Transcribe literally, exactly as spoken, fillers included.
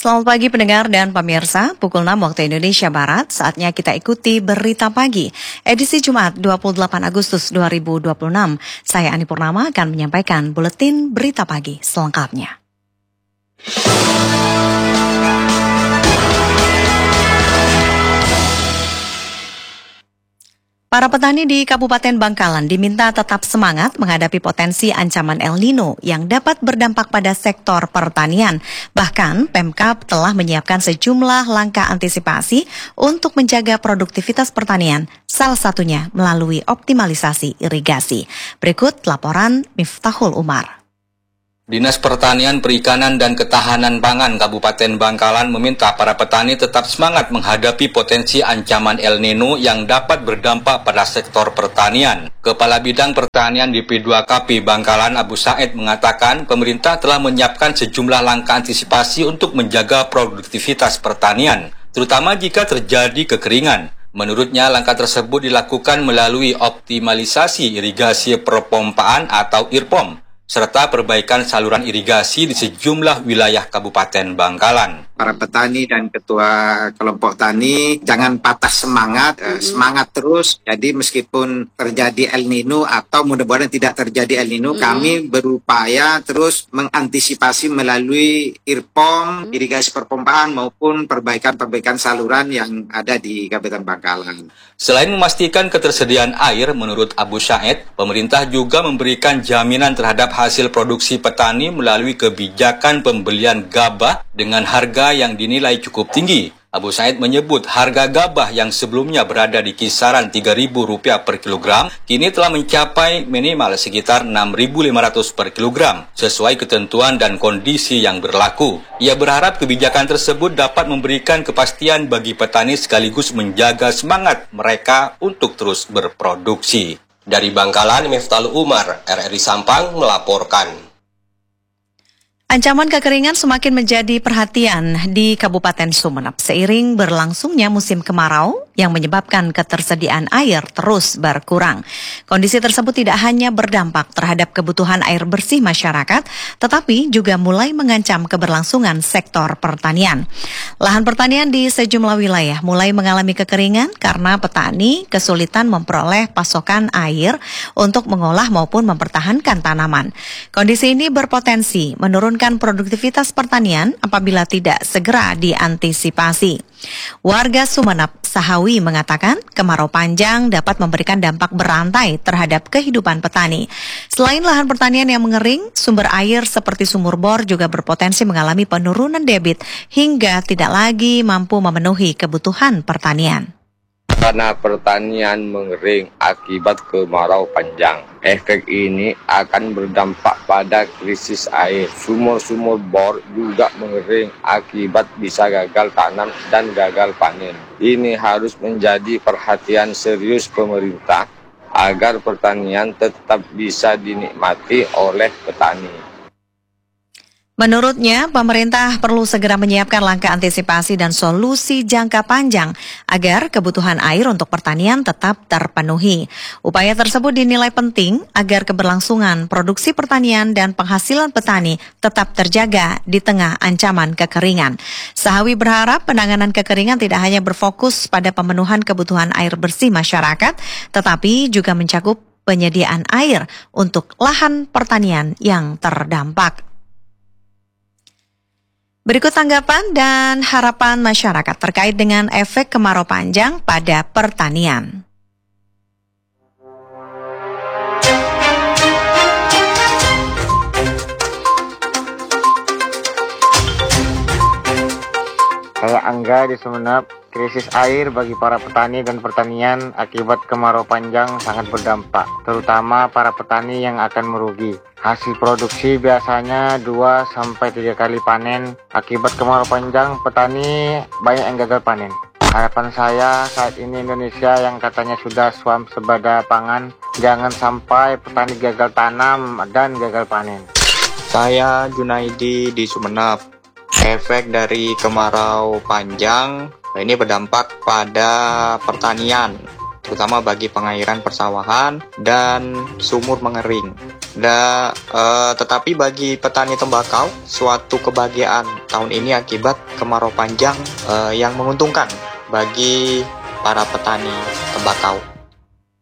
Selamat pagi pendengar dan pemirsa, pukul enam waktu Indonesia Barat, saatnya kita ikuti Berita Pagi, edisi Jumat dua puluh delapan Agustus dua ribu dua puluh enam. Saya Ani Purnama akan menyampaikan Buletin Berita Pagi selengkapnya. Para petani di Kabupaten Bangkalan diminta tetap semangat menghadapi potensi ancaman El Nino yang dapat berdampak pada sektor pertanian. Bahkan, Pemkab telah menyiapkan sejumlah langkah antisipasi untuk menjaga produktivitas pertanian, salah satunya melalui optimalisasi irigasi. Berikut laporan Miftahul Umar. Dinas Pertanian, Perikanan, dan Ketahanan Pangan Kabupaten Bangkalan meminta para petani tetap semangat menghadapi potensi ancaman El Nino yang dapat berdampak pada sektor pertanian. Kepala Bidang Pertanian di P dua K P Bangkalan, Abu Said, mengatakan pemerintah telah menyiapkan sejumlah langkah antisipasi untuk menjaga produktivitas pertanian, terutama jika terjadi kekeringan. Menurutnya, langkah tersebut dilakukan melalui optimalisasi irigasi perpompaan atau I R P O M, serta perbaikan saluran irigasi di sejumlah wilayah Kabupaten Bangkalan. Para petani dan ketua kelompok tani jangan patah semangat, mm-hmm. eh, semangat terus. Jadi meskipun terjadi El Nino atau mudah-mudahan tidak terjadi El Nino, mm-hmm. kami berupaya terus mengantisipasi melalui I R P O M, mm-hmm. irigasi perpompaan maupun perbaikan-perbaikan saluran yang ada di Kabupaten Bangkalan. Selain memastikan ketersediaan air, menurut Abu Said, pemerintah juga memberikan jaminan terhadap hasil produksi petani melalui kebijakan pembelian gabah dengan harga yang dinilai cukup tinggi. Abu Said menyebut harga gabah yang sebelumnya berada di kisaran tiga ribu rupiah per kilogram, kini telah mencapai minimal sekitar enam ribu lima ratus per kilogram, sesuai ketentuan dan kondisi yang berlaku. Ia berharap kebijakan tersebut dapat memberikan kepastian bagi petani sekaligus menjaga semangat mereka untuk terus berproduksi. Dari Bangkalan, Miftahul Umar, R R I Sampang melaporkan. Ancaman kekeringan semakin menjadi perhatian di Kabupaten Sumeneb seiring berlangsungnya musim kemarau yang menyebabkan ketersediaan air terus berkurang. Kondisi tersebut tidak hanya berdampak terhadap kebutuhan air bersih masyarakat, tetapi juga mulai mengancam keberlangsungan sektor pertanian. Lahan pertanian di sejumlah wilayah mulai mengalami kekeringan karena petani kesulitan memperoleh pasokan air untuk mengolah maupun mempertahankan tanaman. Kondisi ini berpotensi menurunkan produktivitas pertanian apabila tidak segera diantisipasi. Warga Sumeneb, Sahawi, mengatakan kemarau panjang dapat memberikan dampak berantai terhadap kehidupan petani. Selain lahan pertanian yang mengering, sumber air seperti sumur bor juga berpotensi mengalami penurunan debit hingga tidak lagi mampu memenuhi kebutuhan pertanian. Karena pertanian mengering akibat kemarau panjang. Efek ini akan berdampak pada krisis air. Sumur-sumur bor juga mengering akibat bisa gagal tanam dan gagal panen. Ini harus menjadi perhatian serius pemerintah agar pertanian tetap bisa dinikmati oleh petani. Menurutnya, pemerintah perlu segera menyiapkan langkah antisipasi dan solusi jangka panjang agar kebutuhan air untuk pertanian tetap terpenuhi. Upaya tersebut dinilai penting agar keberlangsungan produksi pertanian dan penghasilan petani tetap terjaga di tengah ancaman kekeringan. Sahawi berharap penanganan kekeringan tidak hanya berfokus pada pemenuhan kebutuhan air bersih masyarakat, tetapi juga mencakup penyediaan air untuk lahan pertanian yang terdampak. Berikut tanggapan dan harapan masyarakat terkait dengan efek kemarau panjang pada pertanian. Saya Angga di Sumeneb. Krisis air bagi para petani dan pertanian akibat kemarau panjang sangat berdampak, terutama para petani yang akan merugi. Hasil produksi biasanya dua sampai tiga kali panen. Akibat kemarau panjang, petani banyak yang gagal panen. Harapan saya saat ini Indonesia yang katanya sudah swasembada pangan, jangan sampai petani gagal tanam dan gagal panen. Saya Junaidi di Sumeneb. Efek dari kemarau panjang ini berdampak pada pertanian. terutama bagi pengairan persawahan dan sumur mengering. Da, eh, tetapi bagi petani tembakau, suatu kebahagiaan tahun ini akibat kemarau panjang eh, yang menguntungkan bagi para petani tembakau.